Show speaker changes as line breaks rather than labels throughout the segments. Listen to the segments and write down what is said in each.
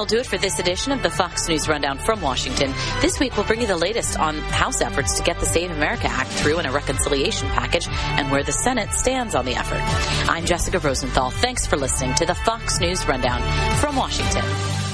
that'll do it for this edition of the Fox News Rundown from Washington. This week, we'll bring you the latest on House efforts to get the Save America Act through in a reconciliation package and where the Senate stands on the effort. I'm Jessica Rosenthal. Thanks for listening to the Fox News Rundown from Washington.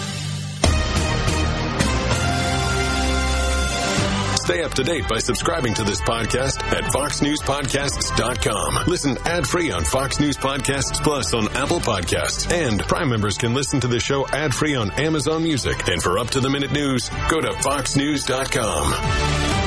Stay up to date by subscribing to this podcast at foxnewspodcasts.com. Listen ad-free on Fox News Podcasts Plus on Apple Podcasts. And Prime members can listen to the show ad-free on Amazon Music. And for up-to-the-minute news, go to foxnews.com.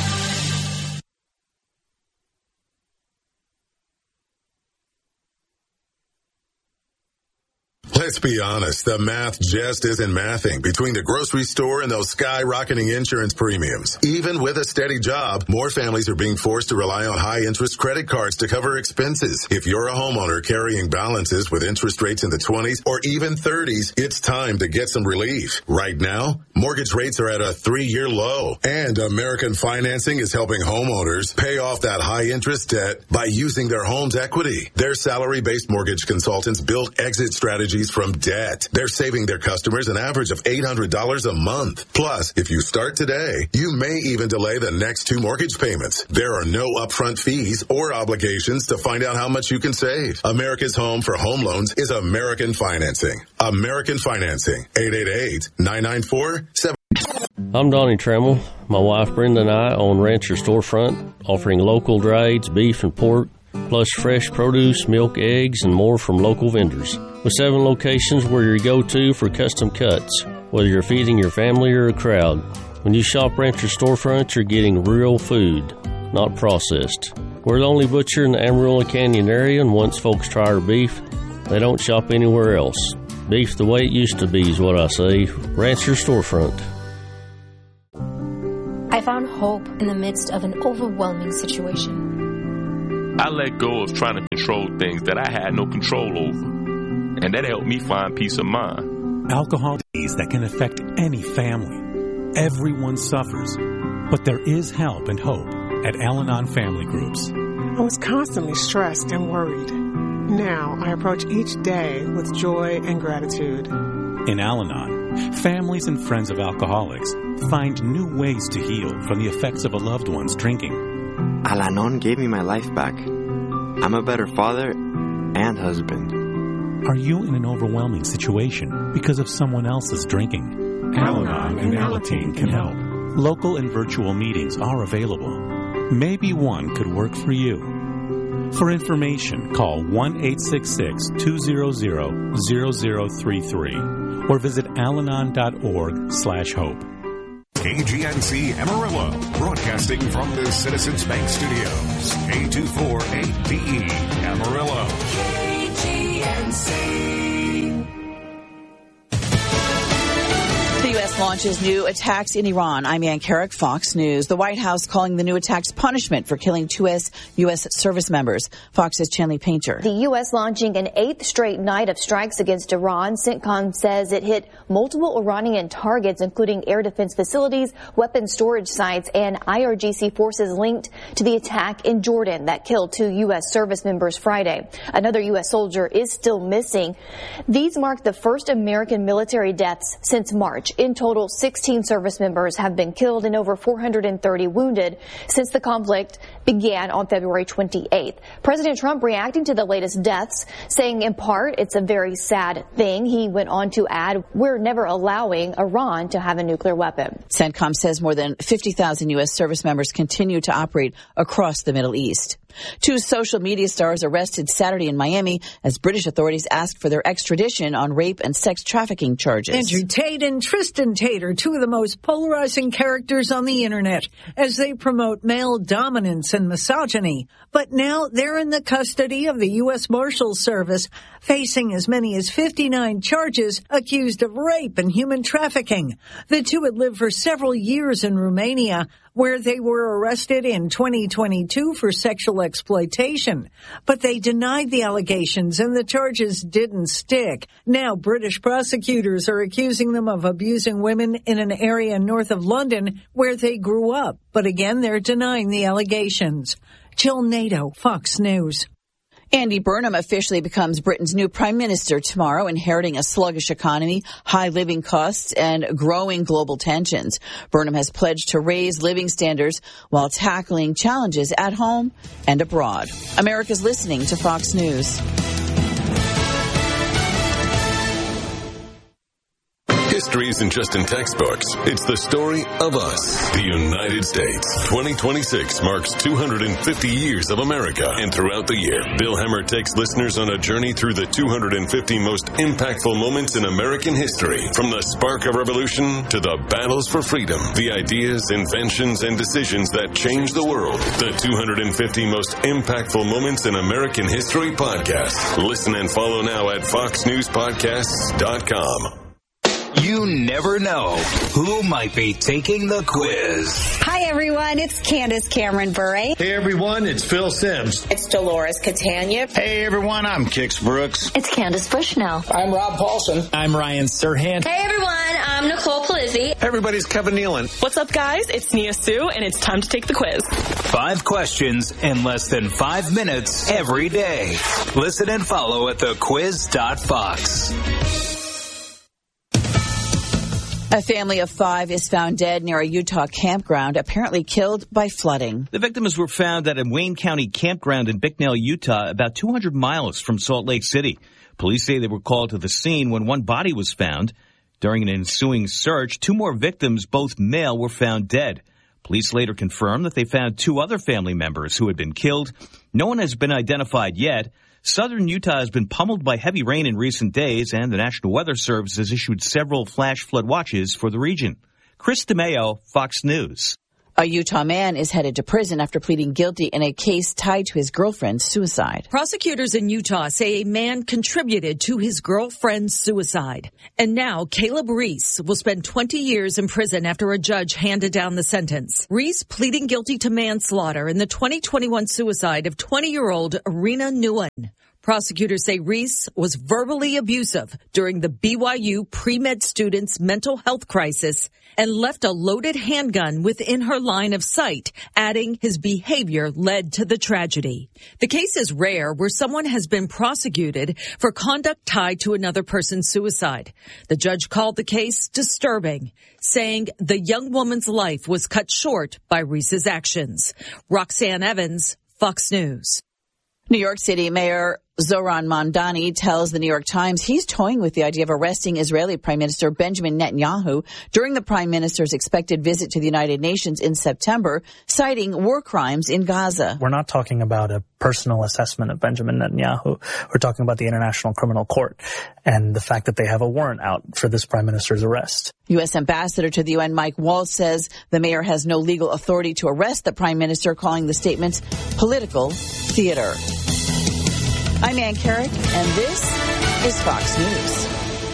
Let's be honest, the math just isn't mathing between the grocery store and those skyrocketing insurance premiums. Even with a steady job, more families are being forced to rely on high-interest credit cards to cover expenses. If you're a homeowner carrying balances with interest rates in the 20s or even 30s, it's time to get some relief. Right now, mortgage rates are at a 3-year low, and American Financing is helping homeowners pay off that high-interest debt by using their home's equity. Their salary-based mortgage consultants build exit strategies from debt. They're saving their customers an average of $800 a month. Plus, if you start today, you may even delay the next 2 mortgage payments. There are no upfront fees or obligations to find out how much you can save. America's home for home loans is American Financing. American Financing. 888-994-7.
I'm Donnie Trammell. My wife Brenda and I own Rancher Storefront, offering local drieds, beef and pork, plus fresh produce, milk, eggs, and more from local vendors. With 7 locations, we're your go-to for custom cuts, whether you're feeding your family or a crowd. When you shop Rancher Storefront, you're getting real food, not processed. We're the only butcher in the Amarillo Canyon area, and once folks try our beef, they don't shop anywhere else. Beef the way it used to be is what I say. Rancher Storefront.
I found hope in the midst of an overwhelming situation.
I let go of trying to control things that I had no control over, and that helped me find peace of mind.
Alcohol disease that can affect any family. Everyone suffers, but there is help and hope at Al-Anon Family Groups.
I was constantly stressed and worried. Now I approach each day with joy and gratitude.
In Al-Anon, families and friends of alcoholics find new ways to heal from the effects of a loved one's drinking.
Al-Anon gave me my life back. I'm a better father and husband.
Are you in an overwhelming situation because of someone else's drinking? Al-Anon and Alateen can help. Local and virtual meetings are available. Maybe one could work for you. For information, call 1-866-200-0033 or visit alanon.org/hope.
KGNC Amarillo, broadcasting from the Citizens Bank Studios. K248DE Amarillo. KGNC.
The U.S. launches new attacks in Iran. I'm Ann Carrick, Fox News. The White House calling the new attacks punishment for killing 2 U.S. service members. Fox's Chanley Painter.
The U.S. launching an 8th straight night of strikes against Iran. CENTCOM says it hit multiple Iranian targets, including air defense facilities, weapons storage sites, and IRGC forces linked to the attack in Jordan that killed 2 U.S. service members Friday. Another U.S. soldier is still missing. These mark the first American military deaths since March. In total, 16 service members have been killed and over 430 wounded since the conflict began on February 28th. President Trump reacting to the latest deaths, saying in part it's a very sad thing. He went on to add, we're never allowing Iran to have a nuclear weapon.
CENTCOM says more than 50,000 U.S. service members continue to operate across the Middle East. 2 social media stars arrested Saturday in Miami as British authorities asked for their extradition on rape and sex trafficking charges.
Andrew Tate and Tristan Tate are 2 of the most polarizing characters on the internet as they promote male dominance and misogyny. But now they're in the custody of the U.S. Marshals Service, facing as many as 59 charges accused of rape and human trafficking. The 2 had lived for several years in Romania, where they were arrested in 2022 for sexual exploitation. But they denied the allegations and the charges didn't stick. Now British prosecutors are accusing them of abusing women in an area north of London where they grew up. But again, they're denying the allegations. Jill Nato, Fox News.
Andy Burnham officially becomes Britain's new prime minister tomorrow, inheriting a sluggish economy, high living costs, and growing global tensions. Burnham has pledged to raise living standards while tackling challenges at home and abroad. America's listening to Fox News.
History isn't just in textbooks. It's the story of us, the United States. 2026 marks 250 years of America. And throughout the year, Bill Hemmer takes listeners on a journey through the 250 most impactful moments in American history. From the spark of revolution to the battles for freedom, the ideas, inventions, and decisions that changed the world. The 250 most impactful moments in American history podcast. Listen and follow now at foxnewspodcasts.com.
You never know who might be taking the quiz.
Hi, everyone. It's Candace Cameron Bure.
Hey, everyone. It's Phil Sims.
It's Dolores Catania.
Hey, everyone. I'm Kix Brooks.
It's Candace Bushnell.
I'm Rob Paulson.
I'm Ryan Serhant.
Hey, everyone. I'm Nicole Palizzi.
Everybody's Kevin Nealon.
What's up, guys? It's Nia Sue, and it's time to take the quiz.
5 questions in less than 5 minutes every day. Listen and follow at thequiz.fox.
A family of 5 is found dead near a Utah campground, apparently killed by flooding.
The victims were found at a Wayne County campground in Bicknell, Utah, about 200 miles from Salt Lake City. Police say they were called to the scene when one body was found. During an ensuing search, 2 more victims, both male, were found dead. Police later confirmed that they found 2 other family members who had been killed. No one has been identified yet. Southern Utah has been pummeled by heavy rain in recent days, and the National Weather Service has issued several flash flood watches for the region. Chris DeMeo, Fox News.
A Utah man is headed to prison after pleading guilty in a case tied to his girlfriend's suicide.
Prosecutors in Utah say a man contributed to his girlfriend's suicide. And now Caleb Reese will spend 20 years in prison after a judge handed down the sentence. Reese pleading guilty to manslaughter in the 2021 suicide of 20-year-old Irina Nguyen. Prosecutors say Reese was verbally abusive during the BYU pre-med student's mental health crisis and left a loaded handgun within her line of sight, adding his behavior led to the tragedy. The case is rare where someone has been prosecuted for conduct tied to another person's suicide. The judge called the case disturbing, saying the young woman's life was cut short by Reese's actions. Roxanne Evans, Fox News.
New York City Mayor Zohran Mamdani tells the New York Times he's toying with the idea of arresting Israeli Prime Minister Benjamin Netanyahu during the Prime Minister's expected visit to the United Nations in September, citing war crimes in Gaza.
We're not talking about a personal assessment of Benjamin Netanyahu. We're talking about the International Criminal Court and the fact that they have a warrant out for this Prime Minister's arrest.
U.S. Ambassador to the UN Mike Waltz says the mayor has no legal authority to arrest the Prime Minister, calling the statements political theater. I'm Ann Carrick, and this is Fox News.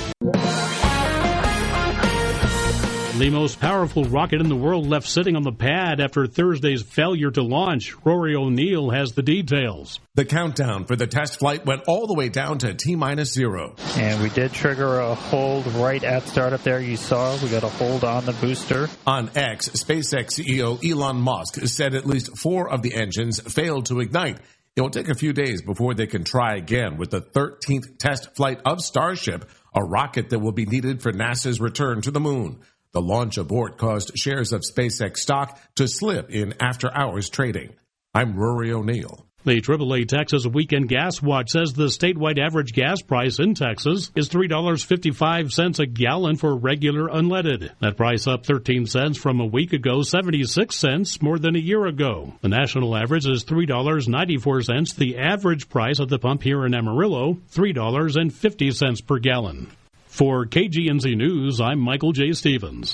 The most powerful rocket in the world left sitting on the pad after Thursday's failure to launch. Rory O'Neill has the details.
The countdown for the test flight went all the way down to T-0.
And we did trigger a hold right at startup there. You saw we got a hold on the booster.
On X, SpaceX CEO Elon Musk said at least 4 of the engines failed to ignite. It will take a few days before they can try again with the 13th test flight of Starship, a rocket that will be needed for NASA's return to the moon. The launch abort caused shares of SpaceX stock to slip in after-hours trading. I'm Rory O'Neill.
The AAA Texas Weekend Gas Watch says the statewide average gas price in Texas is $3.55 a gallon for regular unleaded. That price up 13 cents from a week ago, 76 cents more than a year ago. The national average is $3.94. The average price at the pump here in Amarillo, $3.50 per gallon. For KGNZ News, I'm Michael J. Stevens.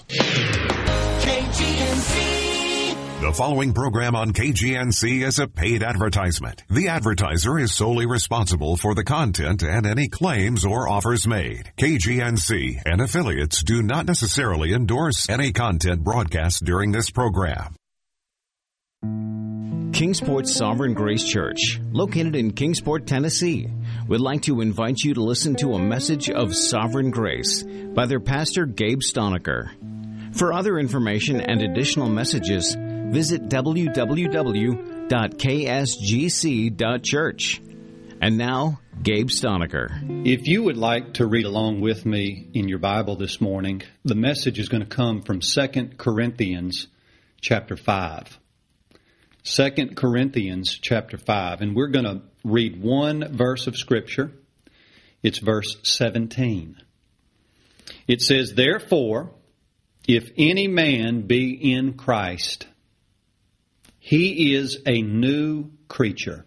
The following program on KGNC is a paid advertisement. The advertiser is solely responsible for the content and any claims or offers made. KGNC and affiliates do not necessarily endorse any content broadcast during this program.
Kingsport Sovereign Grace Church, located in Kingsport, Tennessee, would like to invite you to listen to a message of sovereign grace by their pastor Gabe Stonecker. For other information and additional messages, visit www.ksgc.church. And now, Gabe Stoniker.
If you would like to read along with me in your Bible this morning, the message is going to come from 2 Corinthians chapter 5. 2 Corinthians chapter 5. And we're going to read one verse of Scripture. It's verse 17. It says, "Therefore, if any man be in Christ, he is a new creature.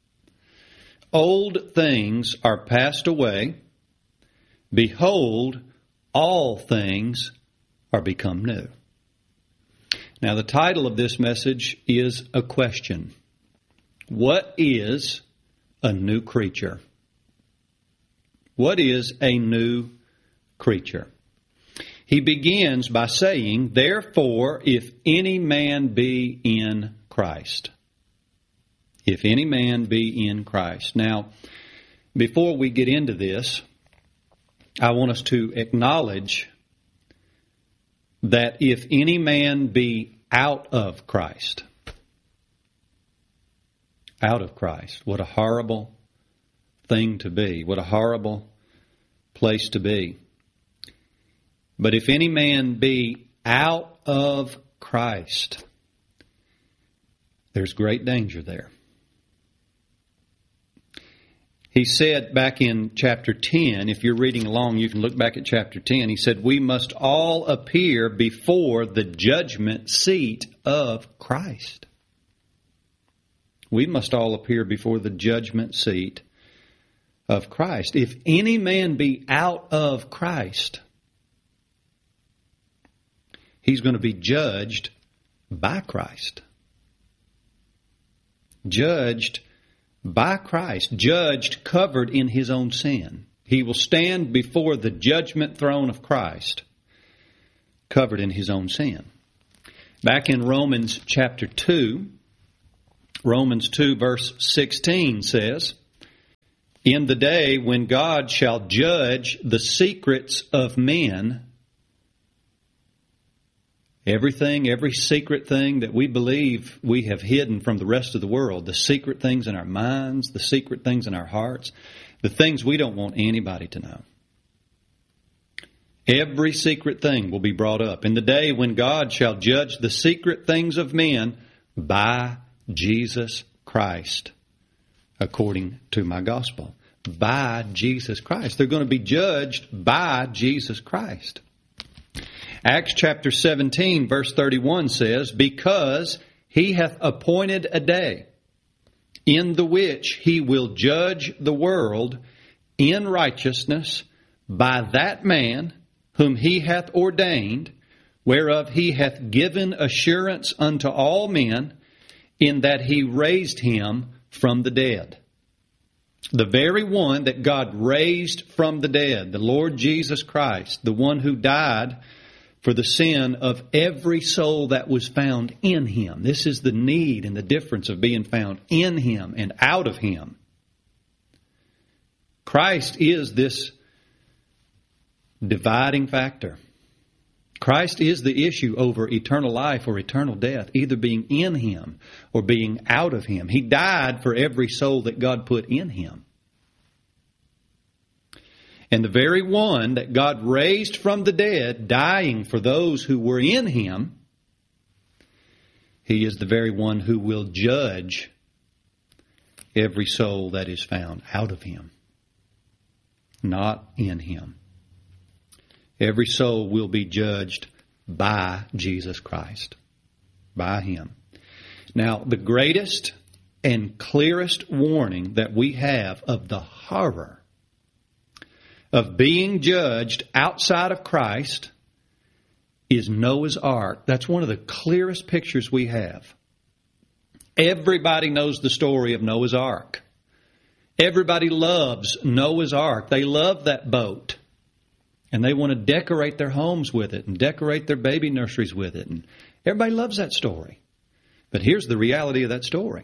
Old things are passed away. Behold, all things are become new." Now, the title of this message is a question. What is a new creature? What is a new creature? He begins by saying, "Therefore, if any man be in Christ." If any man be in Christ. Now, before we get into this, I want us to acknowledge that if any man be out of Christ, what a horrible thing to be. What a horrible place to be. But if any man be out of Christ, there's great danger there. He said back in chapter 10, if you're reading along, you can look back at chapter 10. He said, "We must all appear before the judgment seat of Christ." We must all appear before the judgment seat of Christ. If any man be out of Christ, he's going to be judged by Christ. Judged by Christ. Judged, covered in his own sin. He will stand before the judgment throne of Christ, covered in his own sin. Back in Romans chapter 2, Romans 2 verse 16 says, "In the day when God shall judge the secrets of men," everything, every secret thing that we believe we have hidden from the rest of the world, the secret things in our minds, the secret things in our hearts, the things we don't want anybody to know. Every secret thing will be brought up. In the day when God shall judge the secret things of men by Jesus Christ, according to my gospel. By Jesus Christ. They're going to be judged by Jesus Christ. Acts chapter 17 verse 31 says, "Because he hath appointed a day in the which he will judge the world in righteousness by that man whom he hath ordained, whereof he hath given assurance unto all men, in that he raised him from the dead." The very one that God raised from the dead, the Lord Jesus Christ, the one who died for the sin of every soul that was found in him. This is the need and the difference of being found in him and out of him. Christ is this dividing factor. Christ is the issue over eternal life or eternal death, either being in him or being out of him. He died for every soul that God put in him. And the very one that God raised from the dead, dying for those who were in him, he is the very one who will judge every soul that is found out of him, not in him. Every soul will be judged by Jesus Christ, by him. Now, the greatest and clearest warning that we have of the horror of being judged outside of Christ is Noah's Ark. That's one of the clearest pictures we have. Everybody knows the story of Noah's Ark. Everybody loves Noah's Ark. They love that boat. And they want to decorate their homes with it and decorate their baby nurseries with it. And everybody loves that story. But here's the reality of that story.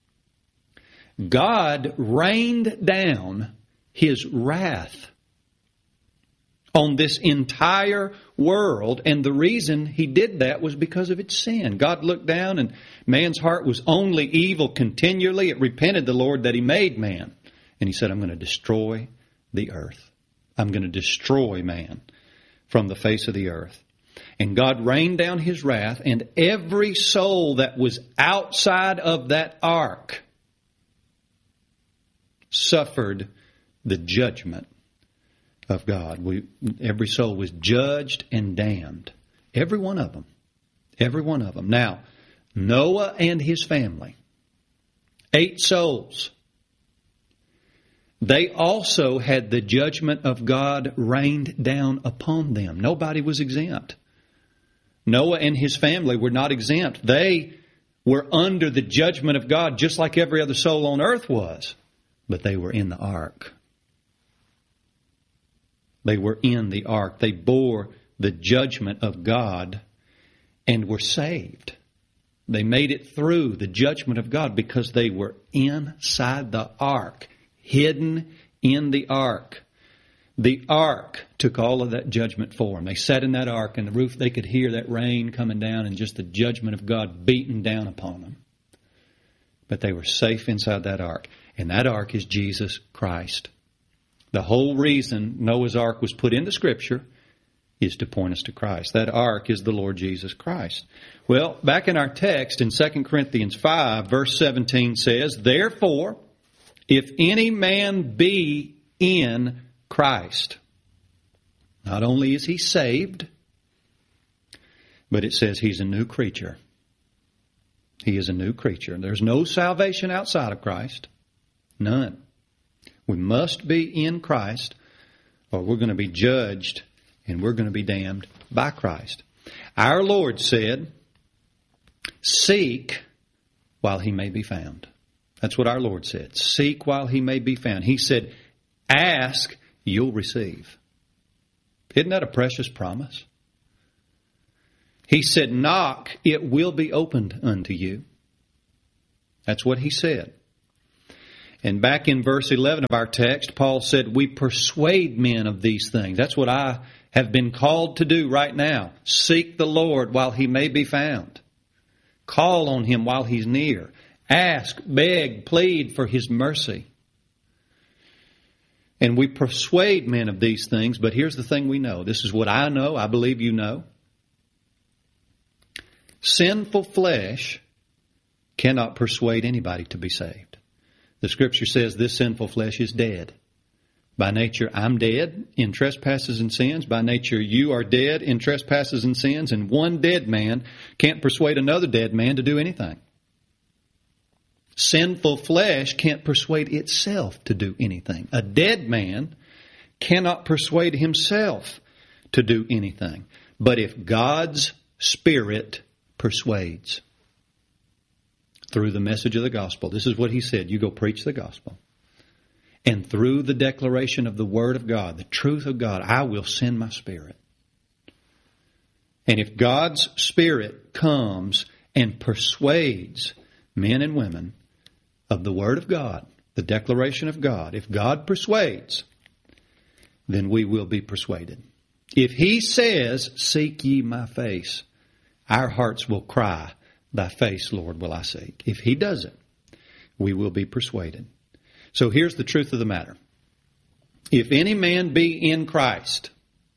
God rained down his wrath on this entire world, and the reason he did that was because of its sin. God looked down, and man's heart was only evil continually. It repented the Lord that he made man, And he said, I'm going to destroy the earth. I'm going to destroy man from the face of the earth. And God rained down his wrath, and every soul that was outside of that ark suffered the judgment of God. Every soul was judged and damned. Every one of them. Every one of them. Now, Noah and his family, 8 souls, they also had the judgment of God rained down upon them. Nobody was exempt. Noah and his family were not exempt. They were under the judgment of God just like every other soul on earth was. But they were in the ark. They were in the ark. They bore the judgment of God and were saved. They made it through the judgment of God because they were inside the ark, hidden in the ark. The ark took all of that judgment for them. They sat in that ark, and the roof, they could hear that rain coming down and just the judgment of God beating down upon them. But they were safe inside that ark. And that ark is Jesus Christ. The whole reason Noah's ark was put into Scripture is to point us to Christ. That ark is the Lord Jesus Christ. Well, back in our text in 2 Corinthians 5, verse 17 says, Therefore, if any man be in Christ, not only is he saved, but it says he's a new creature. He is a new creature. There's no salvation outside of Christ. None. We must be in Christ, or we're going to be judged and we're going to be damned by Christ. Our Lord said, Seek while he may be found. That's what our Lord said. Seek while he may be found. He said, Ask, you'll receive. Isn't that a precious promise? He said, Knock, it will be opened unto you. That's what he said. And back in verse 11 of our text, Paul said, We persuade men of these things. That's what I have been called to do right now. Seek the Lord while he may be found. Call on him while he's near. Ask, beg, plead for his mercy. And we persuade men of these things, but here's the thing we know. This is what I know. I believe you know. Sinful flesh cannot persuade anybody to be saved. The Scripture says this sinful flesh is dead. By nature, I'm dead in trespasses and sins. By nature, you are dead in trespasses and sins. And one dead man can't persuade another dead man to do anything. Sinful flesh can't persuade itself to do anything. A dead man cannot persuade himself to do anything. But if God's Spirit persuades through the message of the gospel, this is what he said, you go preach the gospel. And through the declaration of the Word of God, the truth of God, I will send my Spirit. And if God's Spirit comes and persuades men and women of the Word of God, the declaration of God, if God persuades, then we will be persuaded. If he says, Seek ye my face, our hearts will cry, Thy face, Lord, will I seek. If he doesn't, we will be persuaded. So here's the truth of the matter. If any man be in Christ,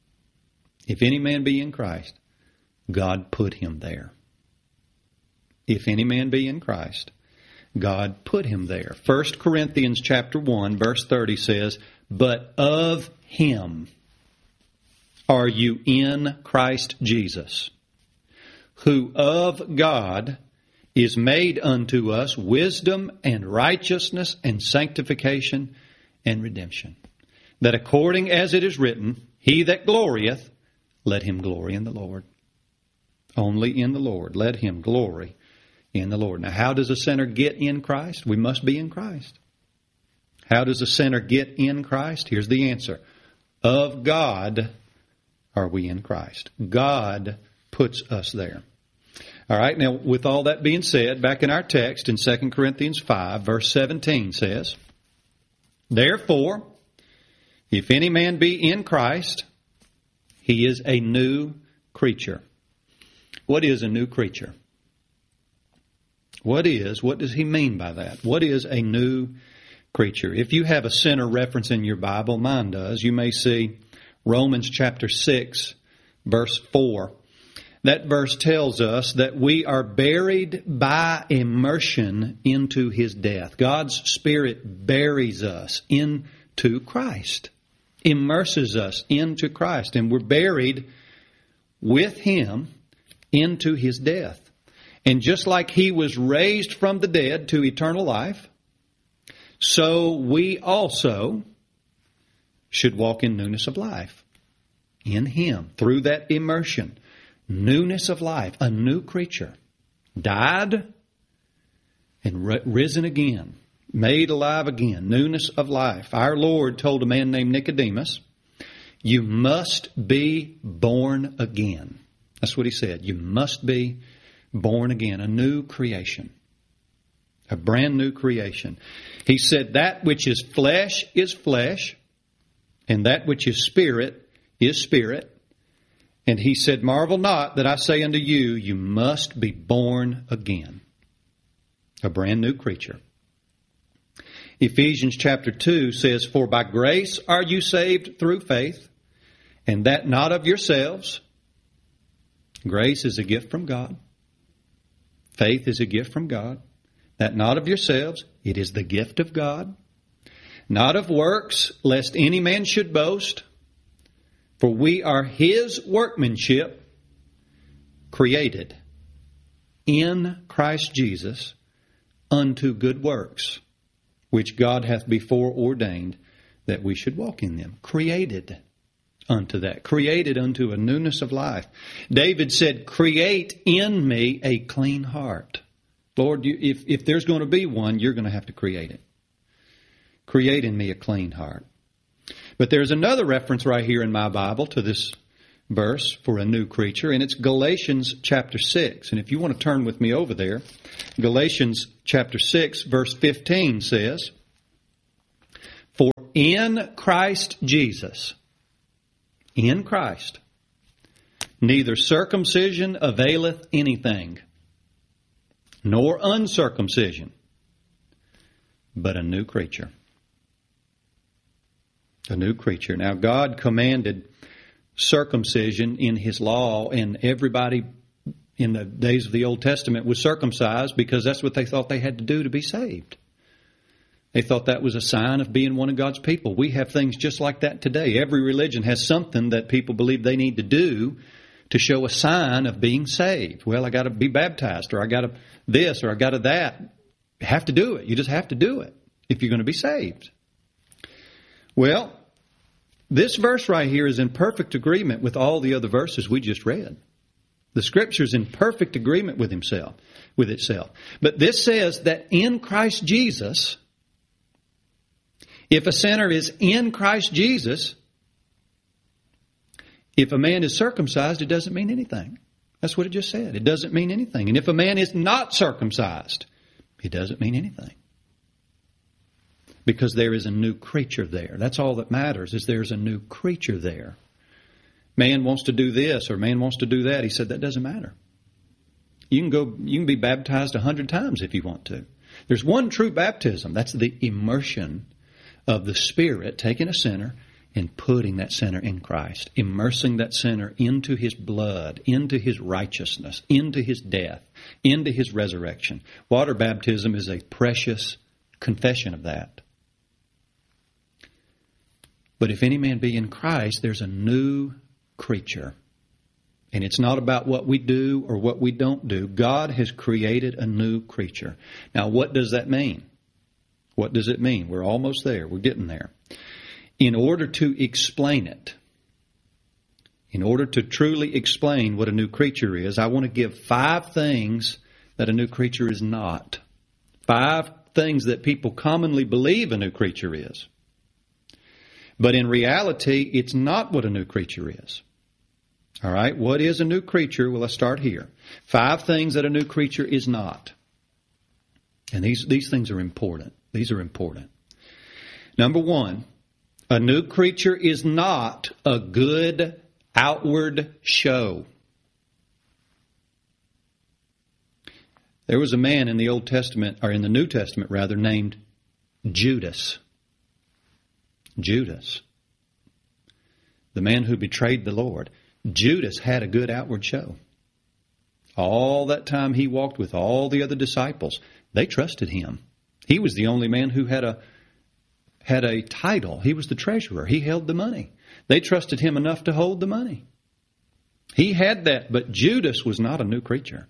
God put him there. If any man be in Christ, God put him there. 1 Corinthians chapter 1, verse 30 says, But of him are you in Christ Jesus, who of God is made unto us wisdom and righteousness and sanctification and redemption. That according as it is written, He that glorieth, let him glory in the Lord. Only in the Lord. Let him glory in the Lord. Now, how does a sinner get in Christ? We must be in Christ. How does a sinner get in Christ? Here's the answer. Of God are we in Christ. God puts us there. All right, now with all that being said, back in our text in 2 Corinthians 5, verse 17 says, Therefore, if any man be in Christ, he is a new creature. What is a new creature? What does he mean by that? What is a new creature. If you have a sinner reference in your Bible, mine does, you may see Romans chapter 6, verse 4. That verse tells us that we are buried by immersion into His death. God's Spirit buries us into Christ, immerses us into Christ, and we're buried with Him into His death. And just like He was raised from the dead to eternal life, so we also should walk in newness of life in Him through that immersion. Newness of life, a new creature, died and risen again, made alive again, newness of life. Our Lord told a man named Nicodemus, you must be born again. That's what He said. You must be born again, a new creation, a brand new creation. He said that which is flesh, and that which is spirit is spirit. And He said, marvel not that I say unto you, you must be born again. A brand new creature. Ephesians chapter 2 says, for by grace are you saved through faith, and that not of yourselves. Grace is a gift from God. Faith is a gift from God. That not of yourselves, it is the gift of God. Not of works, lest any man should boast. For we are His workmanship, created in Christ Jesus unto good works, which God hath before ordained that we should walk in them. Created unto that. Created unto a newness of life. David said, create in me a clean heart. Lord, if there's going to be one, you're going to have to create it. Create in me a clean heart. But there's another reference right here in my Bible to this verse for a new creature, and it's Galatians chapter 6. And if you want to turn with me over there, Galatians chapter 6, verse 15 says, for in Christ Jesus, in Christ, neither circumcision availeth anything, nor uncircumcision, but a new creature. A new creature. Now, God commanded circumcision in His law, and everybody in the days of the Old Testament was circumcised because that's what they thought they had to do to be saved. They thought that was a sign of being one of God's people. We have things just like that today. Every religion has something that people believe they need to do to show a sign of being saved. Well, I got to be baptized, or I got to this, or I got to that. You have to do it. You just have to do it if you're going to be saved. Well, this verse right here is in perfect agreement with all the other verses we just read. The Scripture is in perfect agreement with itself. But this says that in Christ Jesus, if a sinner is in Christ Jesus, if a man is circumcised, it doesn't mean anything. That's what it just said. It doesn't mean anything. And if a man is not circumcised, it doesn't mean anything. Because there is a new creature there. That's all that matters, is there's a new creature there. Man wants to do this or man wants to do that. He said that doesn't matter. You can be baptized 100 times if you want to. There's one true baptism. That's the immersion of the Spirit taking a sinner and putting that sinner in Christ. Immersing that sinner into His blood, into His righteousness, into His death, into His resurrection. Water baptism is a precious confession of that. But if any man be in Christ, there's a new creature. And it's not about what we do or what we don't do. God has created a new creature. Now, what does that mean? What does it mean? We're almost there. We're getting there. In order to explain it, in order to truly explain what a new creature is, I want to give 5 things that a new creature is not. 5 things that people commonly believe a new creature is. But in reality, it's not what a new creature is. All right, what is a new creature? Well, let's start here. 5 things that a new creature is not. And these things are important. These are important. Number 1, a new creature is not a good outward show. There was a man in the Old Testament, or in the New Testament rather, named Judas. Judas. The man who betrayed the Lord. Judas had a good outward show. All that time he walked with all the other disciples, they trusted him. He was the only man who had a title. He was the treasurer. He held the money. They trusted him enough to hold the money. He had that, but Judas was not a new creature.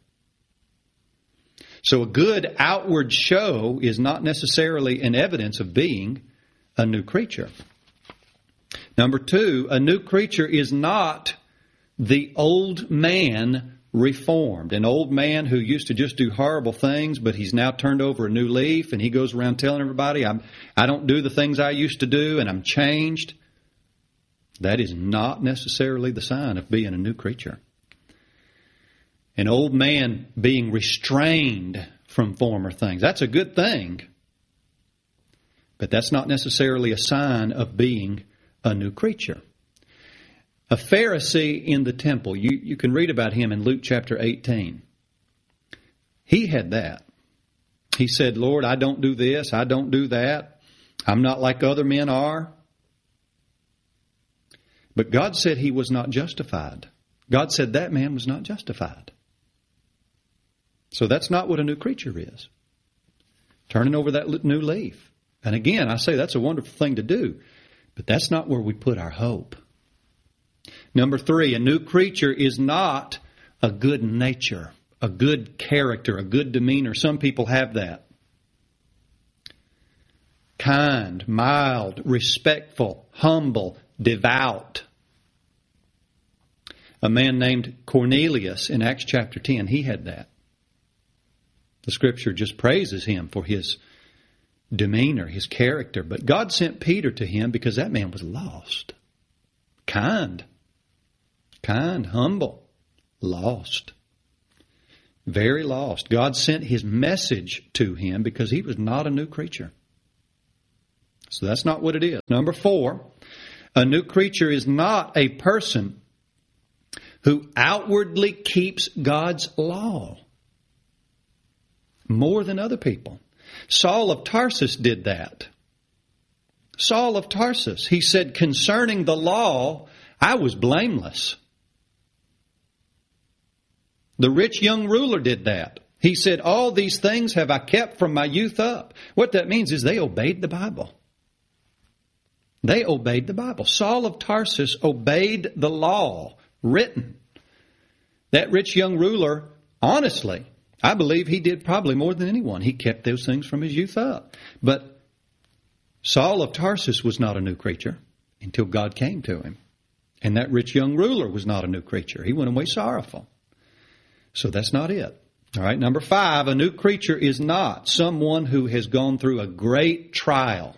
So a good outward show is not necessarily an evidence of being a new creature. Number two, a new creature is not the old man reformed. An old man who used to just do horrible things, but he's now turned over a new leaf and he goes around telling everybody, I don't do the things I used to do and I'm changed. That is not necessarily the sign of being a new creature. An old man being restrained from former things, that's a good thing. But that's not necessarily a sign of being a new creature. A Pharisee in the temple, you can read about him in Luke chapter 18. He had that. He said, Lord, I don't do this, I don't do that. I'm not like other men are. But God said he was not justified. God said that man was not justified. So that's not what a new creature is. Turning over that new leaf. And again, I say that's a wonderful thing to do. But that's not where we put our hope. Number three, a new creature is not a good nature, a good character, a good demeanor. Some people have that. Kind, mild, respectful, humble, devout. A man named Cornelius in Acts chapter 10, he had that. The Scripture just praises him for his demeanor, his character. But God sent Peter to him because that man was lost. Kind, humble, lost. Very lost. God sent his message to him because he was not a new creature. So that's not what it is. Number four, a new creature is not a person who outwardly keeps God's law more than other people. Saul of Tarsus did that. Saul of Tarsus, he said, concerning the law, I was blameless. The rich young ruler did that. He said, all these things have I kept from my youth up. What that means is they obeyed the Bible. They obeyed the Bible. Saul of Tarsus obeyed the law written. That rich young ruler, honestly, I believe he did probably more than anyone. He kept those things from his youth up. But Saul of Tarsus was not a new creature until God came to him. And that rich young ruler was not a new creature. He went away sorrowful. So that's not it. All right, number five, a new creature is not someone who has gone through a great trial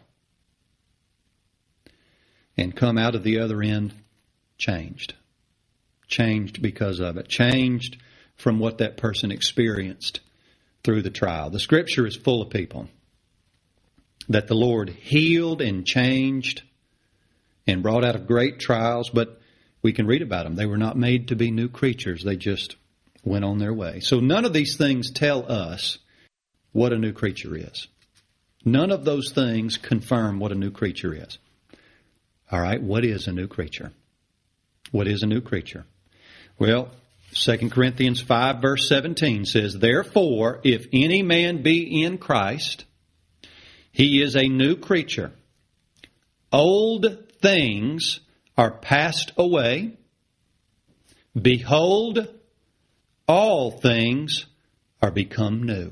and come out of the other end changed. Changed because of it. Changed from what that person experienced through the trial. The Scripture is full of people that the Lord healed and changed and brought out of great trials, but we can read about them. They were not made to be new creatures. They just went on their way. So none of these things tell us what a new creature is. None of those things confirm what a new creature is. All right, what is a new creature? What is a new creature? Well, 2 Corinthians 5 verse 17 says, therefore, if any man be in Christ, he is a new creature. Old things are passed away. Behold, all things are become new.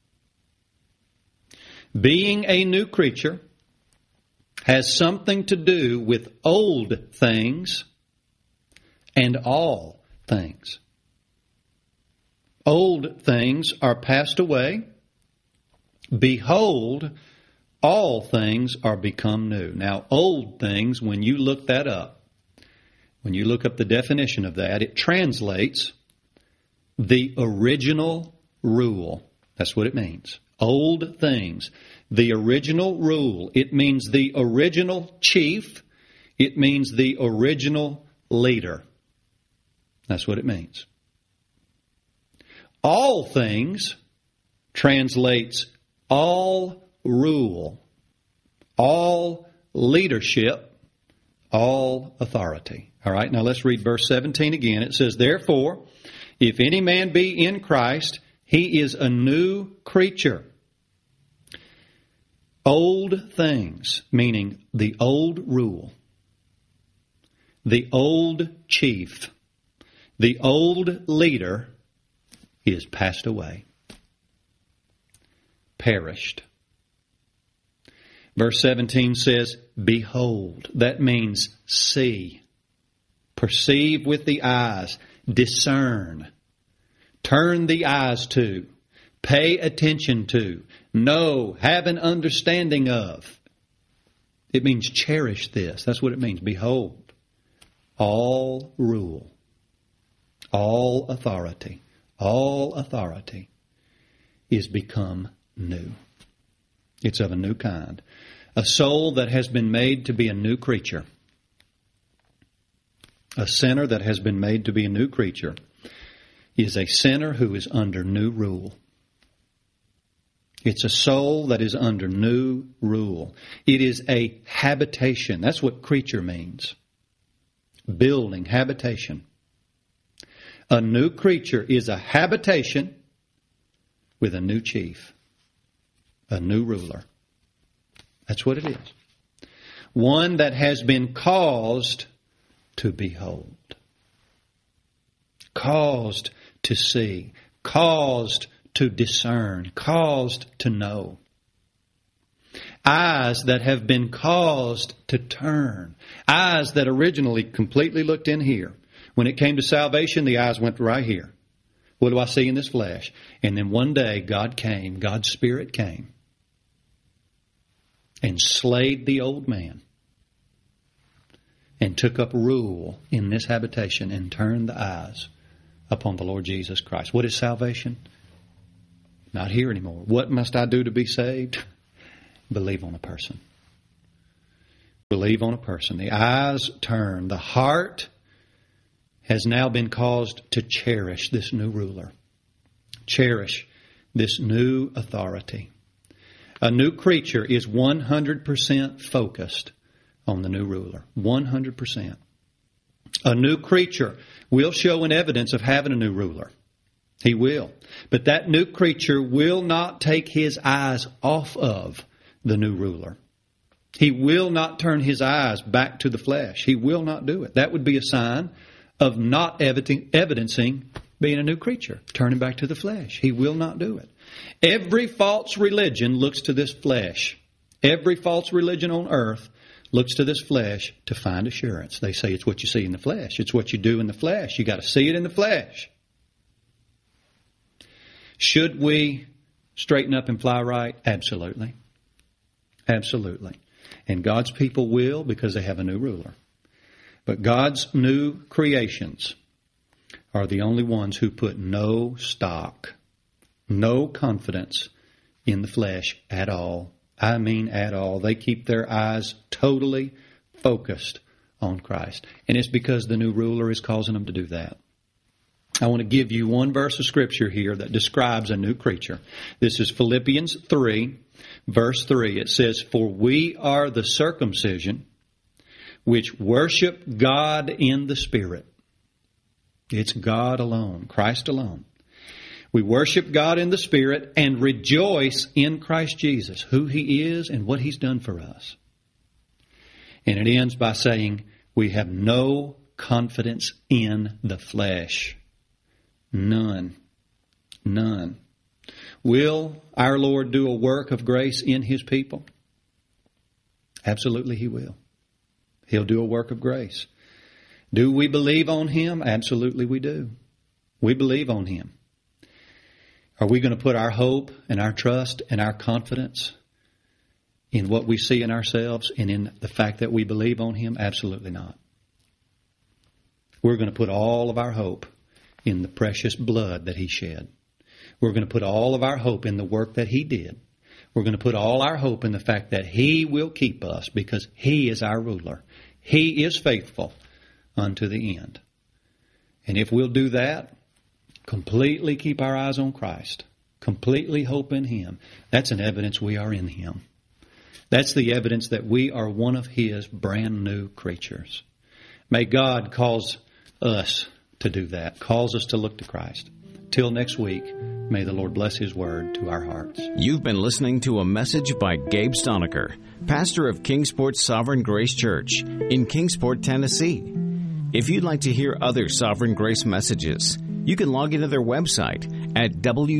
Being a new creature has something to do with old things and all things. Old things are passed away. Behold, all things are become new. Now, old things, when you look that up, when you look up the definition of that, it translates the original rule. That's what it means. Old things. The original rule. It means the original chief. It means the original leader. That's what it means. All things translates all rule. all leadership, all authority. All right, now let's read verse 17 again. It says, therefore, if any man be in Christ, he is a new creature. Old things, meaning the old rule, the old chief, the old leader is passed away, perished. Verse 17 says, behold. That means see, perceive with the eyes, discern, turn the eyes to, pay attention to, know, have an understanding of. It means cherish this. That's what it means. Behold, all rule, all authority is become new. It's of a new kind. A soul that has been made to be a new creature. A sinner that has been made to be a new creature is a sinner who is under new rule. It's a soul that is under new rule. It is a habitation. That's what creature means. Building, habitation. A new creature is a habitation with a new chief, a new ruler. That's what it is. One that has been caused to behold, caused to see, caused to discern, caused to know. Eyes that have been caused to turn. Eyes that originally completely looked in here. When it came to salvation, the eyes went right here. What do I see in this flesh? And then one day God came, God's Spirit came and slayed the old man and took up rule in this habitation and turned the eyes upon the Lord Jesus Christ. What is salvation? Not here anymore. What must I do to be saved? Believe on a person. Believe on a person. The eyes turn. The heart has now been caused to cherish this new ruler. Cherish this new authority. A new creature is 100% focused on the new ruler. 100%. A new creature will show an evidence of having a new ruler. He will. But that new creature will not take his eyes off of the new ruler. He will not turn his eyes back to the flesh. He will not do it. That would be a sign of not evidencing being a new creature, turning back to the flesh. He will not do it. Every false religion looks to this flesh. Every false religion on earth looks to this flesh to find assurance. They say it's what you see in the flesh. It's what you do in the flesh. You got to see it in the flesh. Should we straighten up and fly right? Absolutely. Absolutely. And God's people will because they have a new ruler. But God's new creations are the only ones who put no stock, no confidence in the flesh at all. I mean at all. They keep their eyes totally focused on Christ. And it's because the new ruler is causing them to do that. I want to give you one verse of Scripture here that describes a new creature. This is Philippians 3, verse 3. It says, "For we are the circumcision which worship God in the Spirit." It's God alone, Christ alone. We worship God in the Spirit and rejoice in Christ Jesus, who He is and what He's done for us. And it ends by saying, we have no confidence in the flesh. None. None. Will our Lord do a work of grace in His people? Absolutely He will. He'll do a work of grace. Do we believe on Him? Absolutely we do. We believe on Him. Are we going to put our hope and our trust and our confidence in what we see in ourselves and in the fact that we believe on Him? Absolutely not. We're going to put all of our hope in the precious blood that He shed. We're going to put all of our hope in the work that He did. We're going to put all our hope in the fact that He will keep us because He is our ruler. He is faithful unto the end. And if we'll do that, completely keep our eyes on Christ, completely hope in Him, that's an evidence we are in Him. That's the evidence that we are one of His brand new creatures. May God cause us to do that, cause us to look to Christ. Till next week, may the Lord bless His word to our hearts.
You've been listening to a message by Gabe Stonecker, pastor of Kingsport Sovereign Grace Church in Kingsport, Tennessee. If you'd like to hear other Sovereign Grace messages, you can log into their website at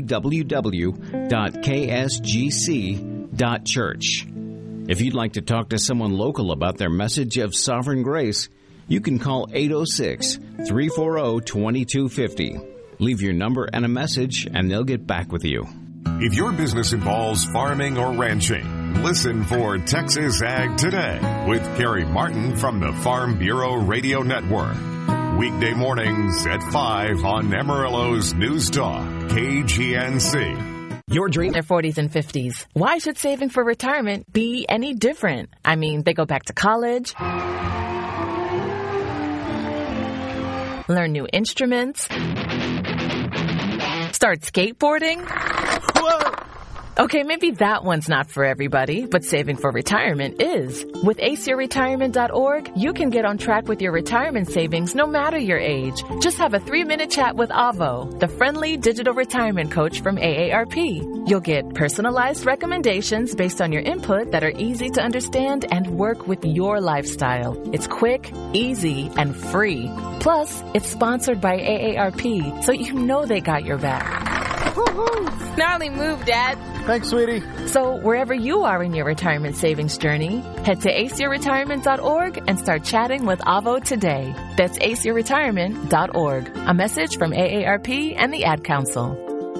www.ksgc.church. If you'd like to talk to someone local about their message of Sovereign Grace, you can call 806-340-2250. Leave your number and a message, and they'll get back with you.
If your business involves farming or ranching, listen for Texas Ag Today with Carrie Martin from the Farm Bureau Radio Network. Weekday mornings at 5 on Amarillo's News Talk, KGNC.
Your dream. Their 40s and 50s. Why should saving for retirement be any different? I mean, they go back to college, learn new instruments, start skateboarding. Whoa! Okay, maybe that one's not for everybody, but saving for retirement is. With aceyourretirement.org, you can get on track with your retirement savings no matter your age. Just have a 3-minute chat with Avo, the friendly digital retirement coach from AARP. You'll get personalized recommendations based on your input that are easy to understand and work with your lifestyle. It's quick, easy, and free. Plus, it's sponsored by AARP, so you know they got your back.
Gnarly move, Dad.
Thanks, sweetie. So wherever you are in your retirement savings journey, head to aceyourretirement.org and start chatting with Avo today. That's aceyourretirement.org. A message from AARP and the Ad Council.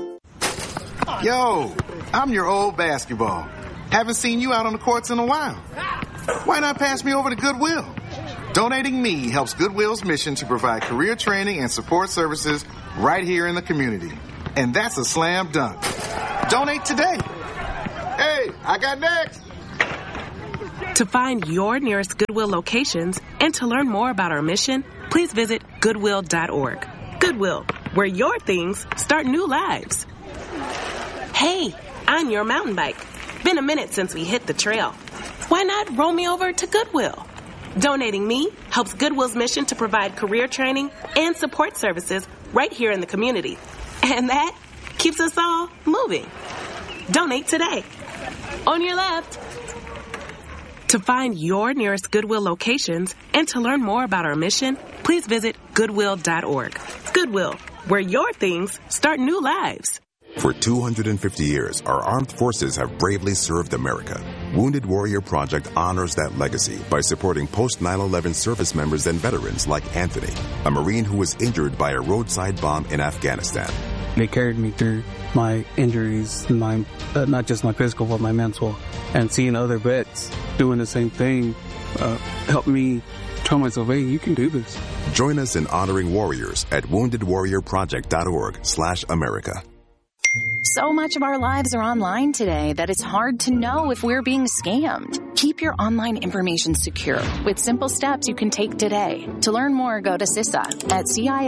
Yo, I'm your old basketball. Haven't seen you out on the courts in a while. Why not pass me over to Goodwill? Donating me helps Goodwill's mission to provide career training and support services right here in the community. And that's a slam dunk. Donate today. Hey, I got next.
To find your nearest Goodwill locations and to learn more about our mission, please visit Goodwill.org. Goodwill, where your things start new lives. Hey, I'm your mountain bike. Been a minute since we hit the trail. Why not roll me over to Goodwill? Donating me helps Goodwill's mission to provide career training and support services right here in the community. And that keeps us all moving. Donate today. On your left. To find your nearest Goodwill locations and to learn more about our mission, please visit Goodwill.org. Goodwill, where your things start new lives.
For 250 years, our armed forces have bravely served America. Wounded Warrior Project honors that legacy by supporting post-9/11 service members and veterans like Anthony, a Marine who was injured by a roadside bomb in Afghanistan.
They carried me through my injuries, my not just my physical, but my mental. And seeing other vets doing the same thing helped me tell myself, hey, you can do this.
Join us in honoring warriors at woundedwarriorproject.org/America.
So much of our lives are online today that it's hard to know if we're being scammed. Keep your online information secure with simple steps you can take today. To learn more, go to CISA at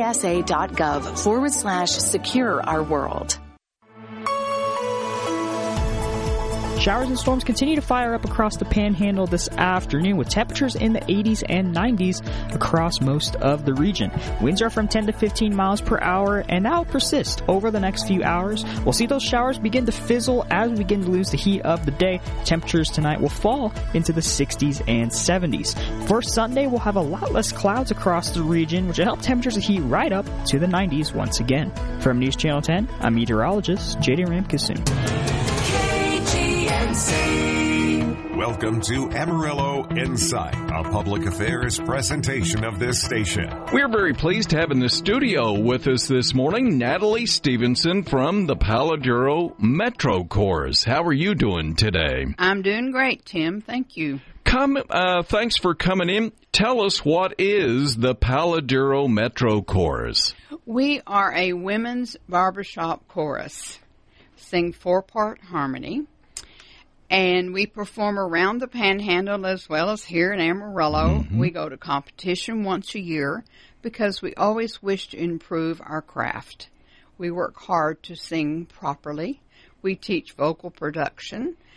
CISA.gov/secure our world.
Showers and storms continue to fire up across the Panhandle this afternoon with temperatures in the 80s and 90s across most of the region. Winds are from 10 to 15 miles per hour and that'll persist over the next few hours. We'll see those showers begin to fizzle as we begin to lose the heat of the day. Temperatures tonight will fall into the 60s and 70s. For Sunday, we'll have a lot less clouds across the region, which will help temperatures to heat right up to the 90s once again. From News Channel 10, I'm meteorologist JD Ramkisoon.
Welcome to Amarillo Insight, a public affairs presentation of this station.
We're very pleased to have in the studio with us this morning Natalie Stevenson from the Palo Duro Metro Corps. How are you doing today?
I'm doing great, Tim. Thank you.
Thanks for coming in. Tell us, what is the Palo Duro Metro Chorus?
We are a women's barbershop chorus. Sing 4-part harmony. And we perform around the Panhandle as well as here in Amarillo. Mm-hmm. We go to competition once a year because we always wish to improve our craft. We work hard to sing properly. We teach vocal production.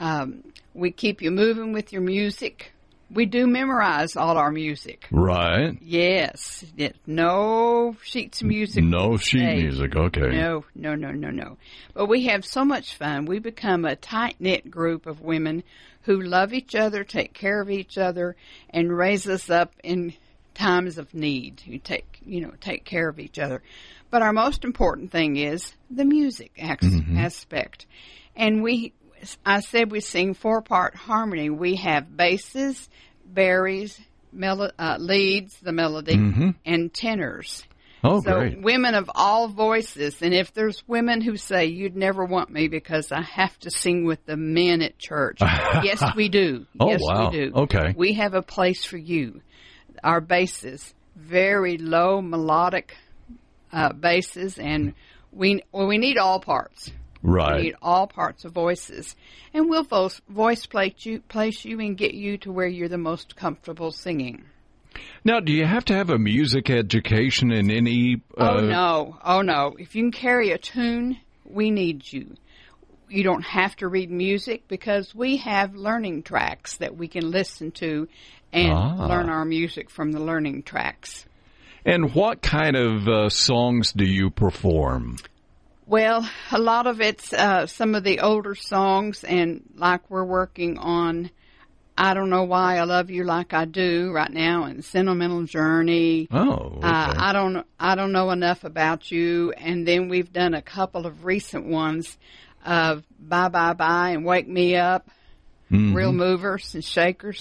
We keep you moving with your music. We do memorize all our music.
Right.
Yes. No sheets of music.
No sheet music, okay.
No. But we have so much fun. We become a tight-knit group of women who love each other, take care of each other, and raise us up in times of need. Who take care of each other. But our most important thing is the music aspect. And I said we sing 4-part harmony. We have basses, baries, leads, the melody, and tenors.
Oh,
so
great.
Women of all voices. And if there's women who say, you'd never want me because I have to sing with the men at church. Yes, we do.
Oh, wow.
We do.
Okay.
We have a place for you. Our basses, very low melodic basses, and we need all parts.
Right.
We need all parts of voices. And we'll place you and get you to where you're the most comfortable singing.
Now, do you have to have a music education in any...
Oh, no. If you can carry a tune, we need you. You don't have to read music because we have learning tracks that we can listen to and learn our music from the learning tracks.
And what kind of songs do you perform?
Well, a lot of it's some of the older songs, and like we're working on I Don't Know Why I Love You Like I Do right now, and Sentimental Journey.
Oh, okay.
I don't know enough about you, and then we've done a couple of recent ones of Bye Bye Bye and Wake Me Up. Real movers and shakers.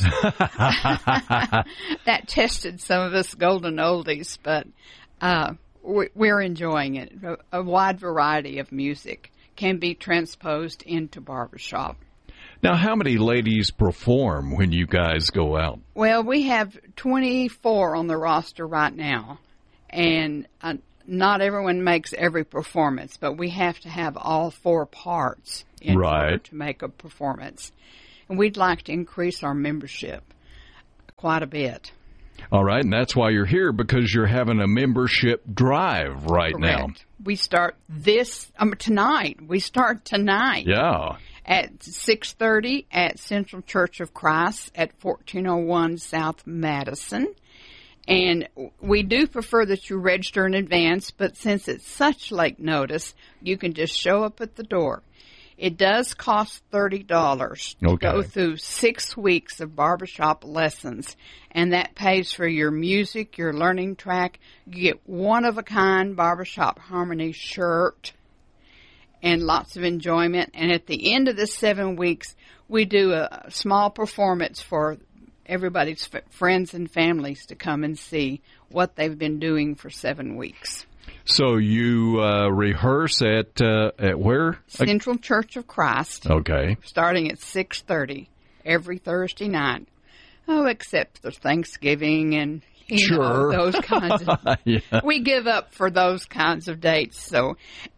That tested some of us golden oldies, but we're enjoying it. A wide variety of music can be transposed into barbershop.
Now, how many ladies perform when you guys go out?
Well, we have 24 on the roster right now, and not everyone makes every performance, but we have to have all 4 parts in order to make a performance. And we'd like to increase our membership quite a bit.
All right, and that's why you're here, because you're having a membership drive right now.
We start tonight. We start tonight.
Yeah.
At 6:30 at Central Church of Christ at 1401 South Madison. And we do prefer that you register in advance, but since it's such late notice, you can just show up at the door. It does cost $30 to go through 6 weeks of barbershop lessons, and that pays for your music, your learning track. You get one-of-a-kind barbershop harmony shirt and lots of enjoyment. And at the end of the 7 weeks, we do a small performance for everybody's friends and families to come and see what they've been doing for 7 weeks.
So you rehearse at where?
Central Church of Christ.
Okay.
Starting at 6:30 every Thursday night. Oh, except for Thanksgiving and those kinds of. Yeah. We give up for those kinds of dates. So,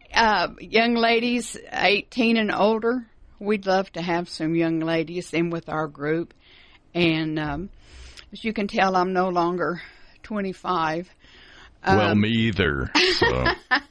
young ladies 18 and older, we'd love to have some young ladies in with our group. And as you can tell, I'm no longer 25.
Well, me either. So.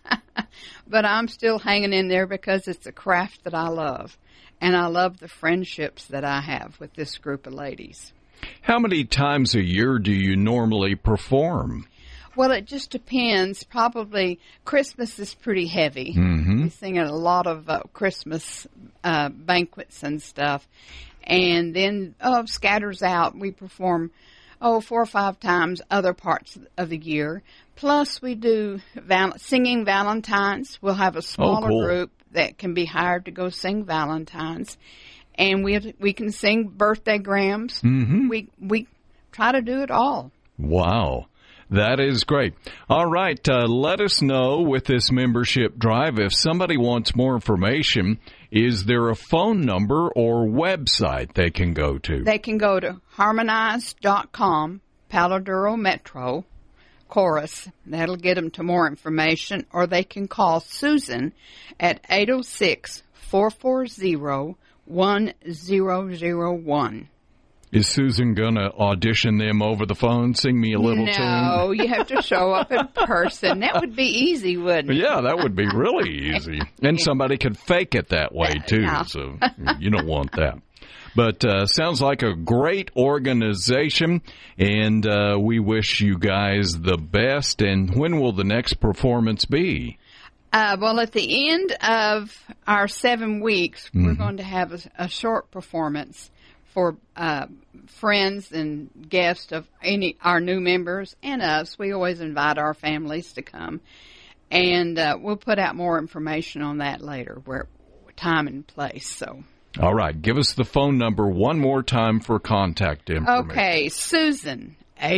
But I'm still hanging in there because it's a craft that I love. And I love the friendships that I have with this group of ladies.
How many times a year do you normally perform?
Well, it just depends. Probably Christmas is pretty heavy.
Mm-hmm.
We sing at a lot of Christmas banquets and stuff. And then scatters out. We perform 4 or 5 times other parts of the year. Plus, we do singing Valentines. We'll have a smaller group that can be hired to go sing Valentines. And we can sing birthday grams.
Mm-hmm.
We try to do it all.
Wow. That is great. All right. Let us know with this membership drive if somebody wants more information. Is there a phone number or website they can go to?
They can go to harmonize.com, Palo Duro Metro Chorus. That'll get them to more information. Or they can call Susan at 806-440-1001.
Is Susan going to audition them over the phone, sing me a little tune?
No, you have to show up in person. That would be easy, wouldn't it?
Yeah, that would be really easy. And somebody could fake it that way, too, so you don't want that. But sounds like a great organization, and we wish you guys the best. And when will the next performance be?
Well, at the end of our 7 weeks, we're going to have a short performance for friends and guests of our new members and us. We always invite our families to come. And we'll put out more information on that later, where time and place. So.
All right. Give us the phone number one more time for contact information.
Okay. Susan,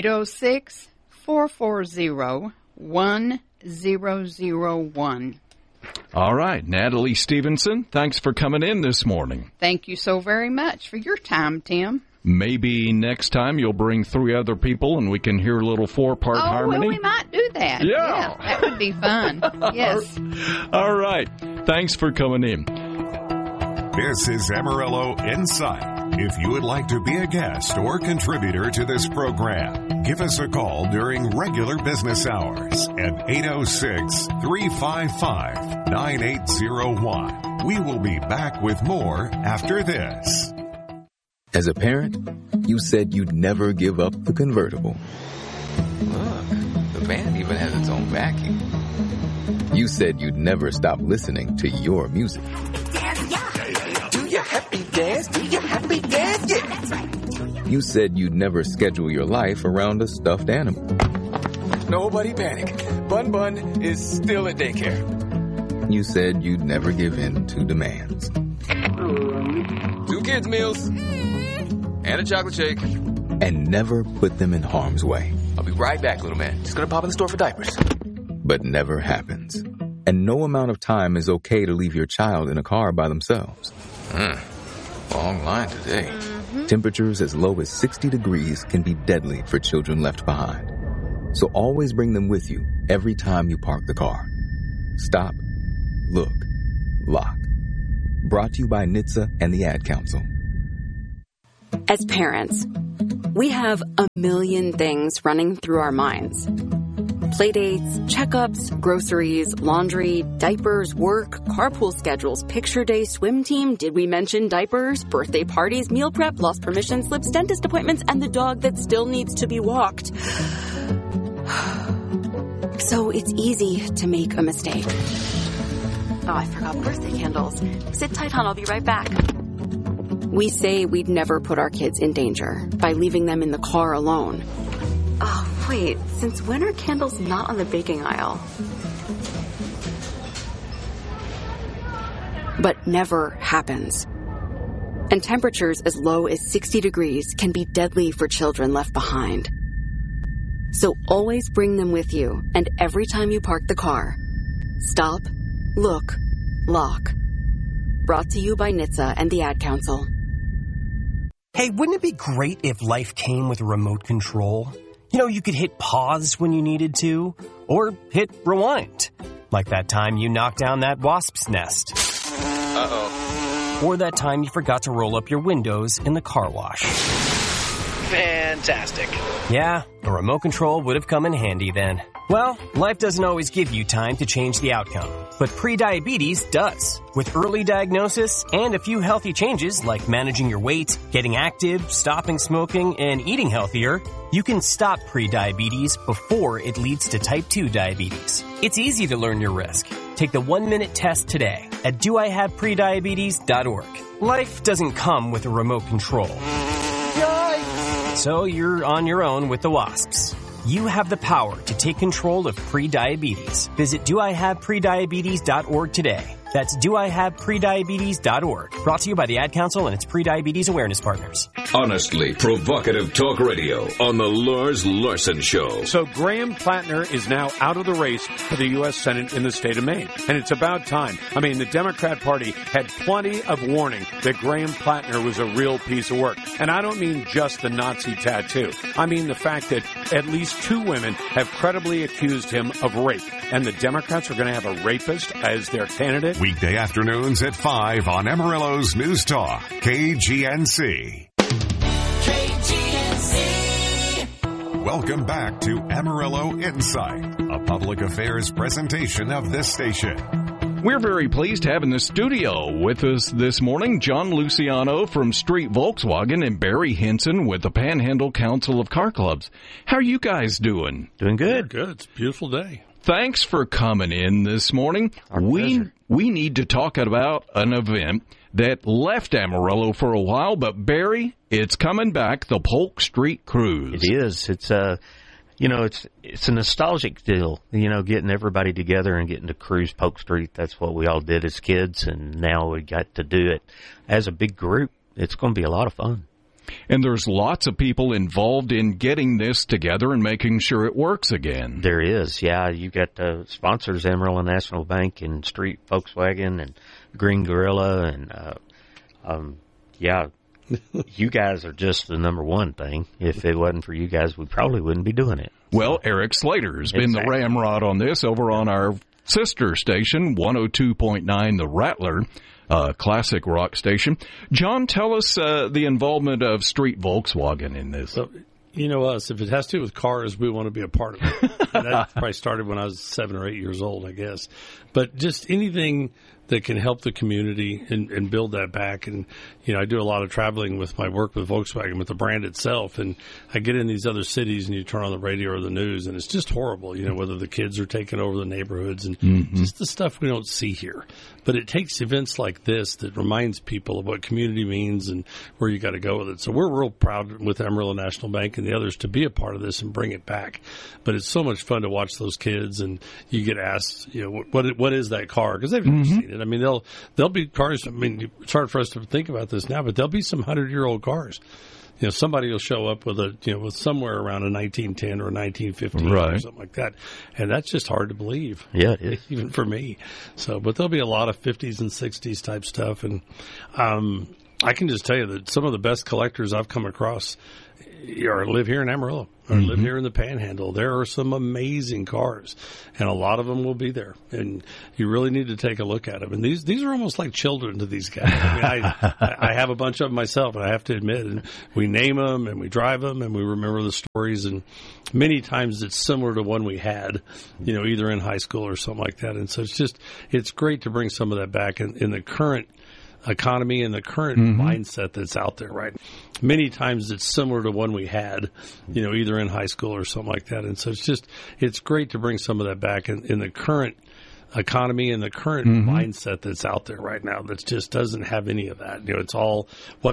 806-440-1001.
All right. Natalie Stevenson, thanks for coming in this morning.
Thank you so very much for your time, Tim.
Maybe next time you'll bring 3 other people and we can hear a little 4-part harmony.
Well, we might do that. Yeah, that would be fun. Yes.
All right. Thanks for coming in.
This is Amarillo Insight. If you would like to be a guest or contributor to this program, give us a call during regular business hours at 806-355-9801. We will be back with more after this.
As a parent, you said you'd never give up the convertible.
Look, the van even has its own vacuum.
You said you'd never stop listening to your music.
Do your happy dance, do your happy dance, yeah. That's right.
You said you'd never schedule your life around a stuffed animal.
Nobody panic. Bun Bun is still at daycare.
You said you'd never give in to demands.
2 kids' meals. And a chocolate shake.
And never put them in harm's way.
I'll be right back, little man. Just gonna pop in the store for diapers.
But never happens. And no amount of time is okay to leave your child in a car by themselves.
Long line today.
Temperatures as low as 60 degrees can be deadly for children left behind. So always bring them with you every time you park the car. Stop, look, lock. Brought to you by NHTSA and the Ad Council.
As parents, we have a million things running through our minds. Playdates, checkups, groceries, laundry, diapers, work, carpool schedules, picture day, swim team, did we mention diapers, birthday parties, meal prep, lost permission slips, dentist appointments, and the dog that still needs to be walked. So it's easy to make a mistake. Oh, I forgot birthday candles. Sit tight, hon, I'll be right back. We say we'd never put our kids in danger by leaving them in the car alone. Oh, wait, since when are candles not on the baking aisle? But never happens. And temperatures as low as 60 degrees can be deadly for children left behind. So always bring them with you, and every time you park the car, stop, look, lock. Brought to you by NHTSA and the Ad Council.
Hey, wouldn't it be great if life came with a remote control? You know, you could hit pause when you needed to, or hit rewind. Like that time you knocked down that wasp's nest.
Uh-oh.
Or that time you forgot to roll up your windows in the car wash.
Fantastic.
Yeah, a remote control would have come in handy then. Well, life doesn't always give you time to change the outcome, but prediabetes does. With early diagnosis and a few healthy changes like managing your weight, getting active, stopping smoking, and eating healthier, you can stop prediabetes before it leads to type 2 diabetes. It's easy to learn your risk. Take the 1-minute test today at doihaveprediabetes.org. Life doesn't come with a remote control. Yikes! So you're on your own with the wasps. You have the power to take control of prediabetes. Visit doihaveprediabetes.org today. That's doihaveprediabetes.org. Brought to you by the Ad Council and its Prediabetes Awareness Partners.
Honestly provocative talk radio on the Lars Larson Show.
So Graham Plattner is now out of the race for the U.S. Senate in the state of Maine. And it's about time. I mean, the Democrat Party had plenty of warning that Graham Plattner was a real piece of work. And I don't mean just the Nazi tattoo. I mean the fact that at least 2 women have credibly accused him of rape. And the Democrats are going to have a rapist as their candidate.
Weekday afternoons at 5 on Amarillo's News Talk, KGNC. Welcome back to Amarillo Insight, a public affairs presentation of this station.
We're very pleased to have in the studio with us this morning John Luciano from Street Volkswagen and Barry Henson with the Panhandle Council of Car Clubs. How are you guys doing?
Doing good.
Good. It's a beautiful day.
Thanks for coming in this morning. We need to talk about an event that left Amarillo for a while, but Barry, it's coming back, the Polk Street Cruise.
It is. It's it's a nostalgic deal, getting everybody together and getting to cruise Polk Street. That's what we all did as kids, and now we got to do it as a big group. It's going to be a lot of fun.
And there's lots of people involved in getting this together and making sure it works again.
There is, yeah. You got sponsors, Amarillo National Bank and Street Volkswagen and Green Gorilla, and you guys are just the number one thing. If it wasn't for you guys, we probably wouldn't be doing it.
Well, Eric Slater has been the ramrod on this over on our sister station, 102.9 The Rattler. Classic rock station. John, tell us the involvement of Street Volkswagen in this.
So, you know us, if it has to do with cars, we want to be a part of it. That probably started when I was 7 or 8 years old, I guess. But just anything that can help the community and build that back. And, I do a lot of traveling with my work with Volkswagen, with the brand itself. And I get in these other cities and you turn on the radio or the news and it's just horrible, whether the kids are taking over the neighborhoods and just the stuff we don't see here. But it takes events like this that reminds people of what community means and where you got to go with it. So we're real proud with Amarillo National Bank and the others to be a part of this and bring it back. But it's so much fun to watch those kids and you get asked, what is that car? Because they've never seen it. I mean, there'll be cars. I mean, it's hard for us to think about this now, but there'll be some 100-year-old cars. Somebody will show up with with somewhere around a 1910 or a 1915 or something like that, and that's just hard to believe.
Yeah, it is,
even for me. So, but there'll be a lot of 50s and 60s type stuff, and I can just tell you that some of the best collectors I've come across live here in Amarillo or live here in the Panhandle. There are some amazing cars, and a lot of them will be there, and you really need to take a look at them. And these are almost like children to these guys. I mean, I have a bunch of them myself, and I have to admit, and we name them, and we drive them, and we remember the stories, and many times it's similar to one we had, either in high school or something like that. And so it's great to bring some of that back in the current economy and the current mindset that's out there, right? Many times it's similar to one we had, either in high school or something like that. And so it's great to bring some of that back in the current economy and the current mindset that's out there right now that just doesn't have any of that. It's all what